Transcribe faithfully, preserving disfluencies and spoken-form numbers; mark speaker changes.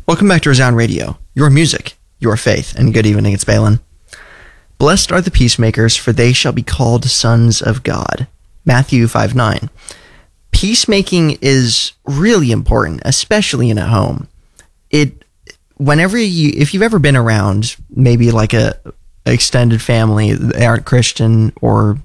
Speaker 1: Welcome back to Resound Radio, your music, your faith, and good evening, it's Balin. Blessed are the peacemakers, for they shall be called sons of God. Matthew five nine. Peacemaking is really important, especially in a home. It, whenever you, if you've ever been around maybe like a extended family, they aren't Christian, or